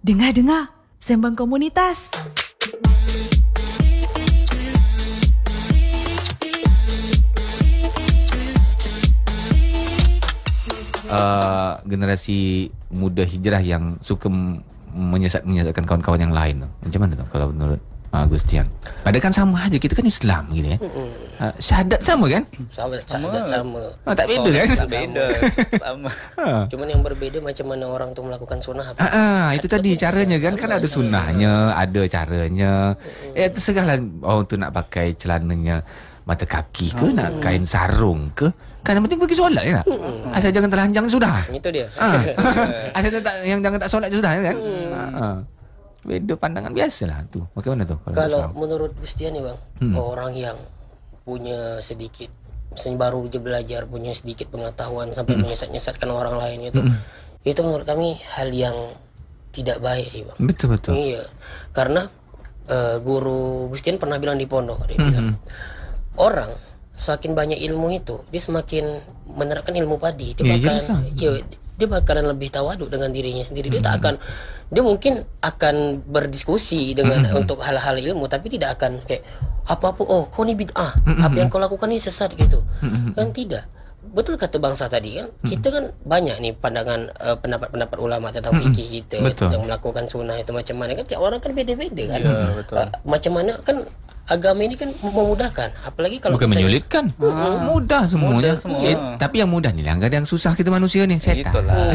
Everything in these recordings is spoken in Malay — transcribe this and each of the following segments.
Dengar-dengar, Sembang Komunitas. Generasi muda hijrah yang suka menyesatkan kawan-kawan yang lain tu. Macam mana tu kalau menurut Agustian? Padahal kan sama aja, kita kan Islam gitu ya. Syahadat sama kan? Syahadat sama. Tak beda kan? Tak beda. Sama. Cuman yang berbeda macam mana orang tu melakukan sunnah. Itu tadi caranya kan. Kan ada sunnahnya, ada caranya. Terserahlah orang tu nak pakai celananya mata kaki ke, nak kain sarung ke. Kan yang penting pergi solat je nak. Asal jangan telanjang sudah. Itu dia. Asal jangan tak solat je sudah kan. Beda pandangan biasalah tu. Bagaimana tu? Kalau menurut Gustian ni bang, orang yang punya sedikit, misalnya baru je belajar, punya sedikit pengetahuan sampai menyesat-nyesatkan orang lain itu menurut kami hal yang tidak baik sih bang. Betul. Iya, karena guru Gustian pernah bilang di pondok, dia bilang orang semakin banyak ilmu itu, dia semakin menerapkan ilmu padi. Dia bakalan lebih tawaduk dengan dirinya sendiri. Dia tak akan, dia mungkin akan berdiskusi dengan untuk hal-hal ilmu, tapi tidak akan kayak apa-apa, oh kau ni bid'ah, apa yang kau lakukan ni sesat gitu. Kan tidak. Betul kata bangsa tadi kan, kita kan banyak nih pandangan pendapat-pendapat ulama tentang fikih kita, tentang melakukan sunnah itu macam mana kan, tiap orang kan beda-beda kan. Macam mana kan agama ini kan memudahkan, apalagi kalau bukan menyulitkan. Mudah semuanya. Semua. Tapi yang mudah ni lah, enggak ada yang susah kita manusia ni, setan. Itulah.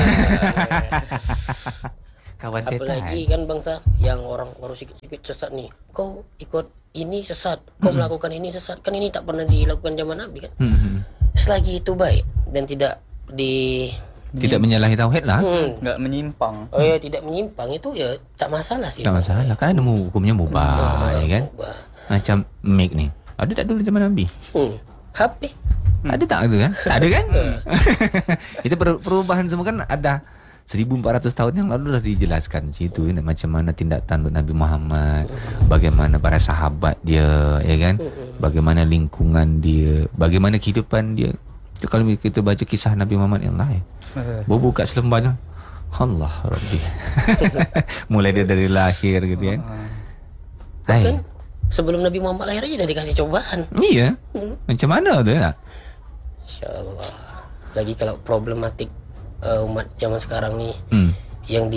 Kawan setan. Apalagi kan bangsa yang orang baru sikit-sikit sesat nih, kau ikut ini sesat, kau melakukan ini sesat, kan ini tak pernah dilakukan zaman Nabi kan. Selagi itu baik dan tidak menyalahi tauhid lah. Enggak menyimpang. Oh ya, tidak menyimpang itu ya tak masalah sih. Tak masalah, kan ada hukumnya mubah, ya kan? Macam mic ni, ada tak dulu zaman Nabi? HP ada tak tu kan? Tak ada kan? Itu perubahan semua kan ada 1400 tahun yang lalu dah dijelaskan situ kan? Macam mana tindak tanduk Nabi Muhammad, bagaimana para sahabat dia, ya kan? Bagaimana lingkungan dia, bagaimana kehidupan dia. Itu kalau kita baca kisah Nabi Muhammad yang lain, buka selembanya, Allah Rabbi. Mulai dia dari lahir gitu kan. Bahkan sebelum Nabi Muhammad lahir aja dah dikasih cobaan. Iya. Macam mana tu ya? InsyaAllah. Lagi kalau problematik umat zaman sekarang ni, yang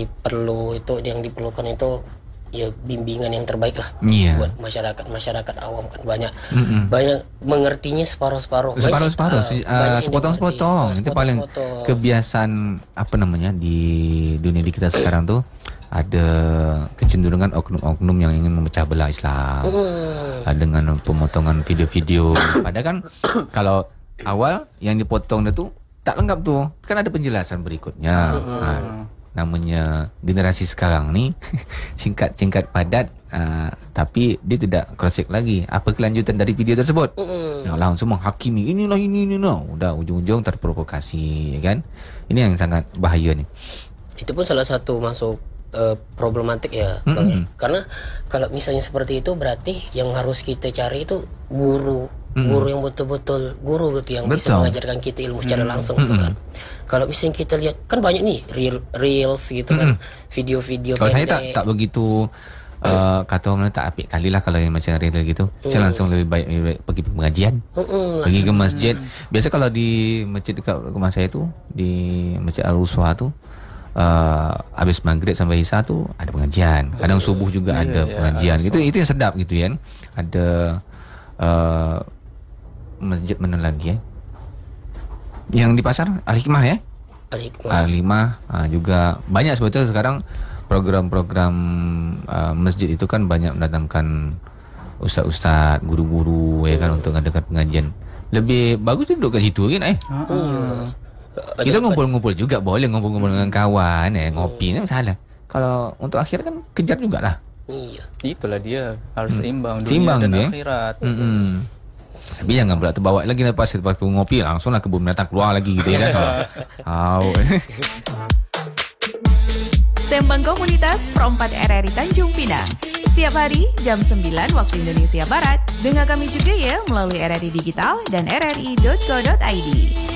diperlukan itu ya bimbingan yang terbaik lah buat masyarakat awam kan banyak mengertinya separuh-separuh, sepotong-sepotong. Itu paling kebiasaan apa namanya di dunia di kita sekarang tuh, ada kecenderungan oknum-oknum yang ingin memecah belah Islam dengan pemotongan video-video. Padahal kan kalau awal yang dipotong itu tak lengkap tuh, kan ada penjelasan berikutnya. Namanya generasi sekarang ni singkat padat, tapi dia tidak cross-check lagi apa kelanjutan dari video tersebut. Langsung menghakimi ini. Udah ujung-ujung terprovokasi, ya kan? Ini yang sangat bahaya ni. Itu pun salah satu masuk problematik ya, Bang, ya. Karena kalau misalnya seperti itu, berarti yang harus kita cari itu guru yang betul-betul guru gitu, yang bisa mengajarkan kita ilmu secara langsung gitu kan. Kalau misalnya kita lihat kan banyak nih reels gitu kan, video-video kalau saya tak begitu kata orang tak apik kali lah kalau yang macam reel gitu. Saya langsung lebih baik pergi pengajian, pergi ke masjid. Biasa kalau di masjid dekat rumah saya tu, di Masjid Al-Uswah tu, habis maghrib sampai isya tu ada pengajian. Kadang subuh juga ada pengajian. Itu yang sedap gitu kan. Ada masjid mana lagi yang di pasar Al-Hikmah ya. Al-Hikmah juga banyak sebetulnya sekarang program-program masjid itu kan banyak mendatangkan ustaz-ustaz, guru-guru ya kan, untuk mengadakan pengajian. Lebih bagus duduk kat situ kan kita ngumpul-ngumpul juga, boleh ngumpul-ngumpul dengan kawan ngopi ni masalah. Kalau untuk akhirat kan kejar jugalah. Iya. Itulah dia, harus seimbang dunia dan akhirat. Tapi jangan pula terbawa lagi lepas ngopi langsunglah kebun binatang keluar lagi gitu ya kan. Sembang Komunitas Pro 4 RRI Tanjung Pinang. Setiap hari jam 9 waktu Indonesia Barat. Dengar kami juga ya melalui RRI Digital dan rri.co.id.